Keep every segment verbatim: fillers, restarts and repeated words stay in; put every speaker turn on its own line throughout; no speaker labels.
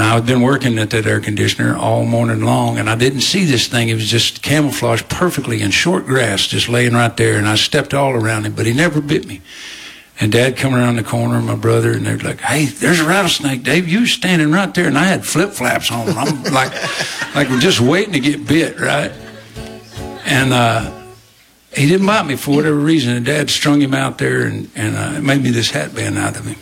I had been working at that air conditioner all morning long, and I didn't see this thing. It was just camouflaged perfectly in short grass, just laying right there, and I stepped all around him, but he never bit me. And Dad come around the corner, and my brother, and they're like, hey, there's a rattlesnake, Dave. You were standing right there, and I had flip-flaps on. I'm like, like we're just waiting to get bit, right? And uh, he didn't bite me for whatever reason, and Dad strung him out there, and, and uh, it made me this hat band out of him.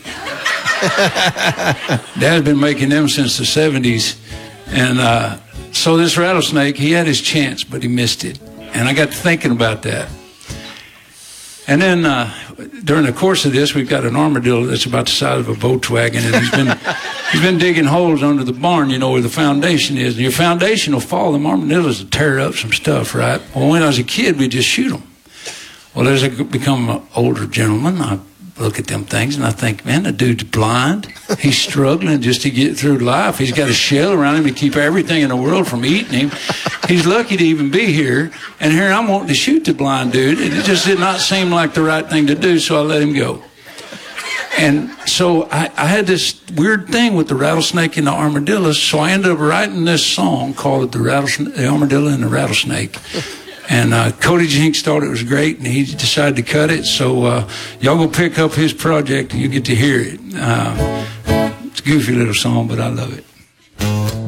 Dad's been making them since the seventies, and uh, so this rattlesnake, he had his chance, but he missed it. And I got to thinking about that. And then uh, during the course of this, we've got an armadillo that's about the size of a Volkswagen, and he's been he's been digging holes under the barn, you know, where the foundation is. And your foundation will fall. Them armadillos will tear up some stuff, right? Well, when I was a kid, we'd just shoot them. Well, as I become an older gentleman, I look at them things and I think, man, the dude's blind. He's struggling just to get through life. He's got a shell around him to keep everything in the world from eating him. He's lucky to even be here. And here I'm wanting to shoot the blind dude. And it just did not seem like the right thing to do, so I let him go. And so I, I had this weird thing with the rattlesnake and the armadillo, so I ended up writing this song called The, Rattlesn- the Armadillo and the Rattlesnake. And uh, Cody Jinks thought it was great, and he decided to cut it. So uh, y'all go pick up his project, and you get to hear it. Uh, it's a goofy little song, but I love it.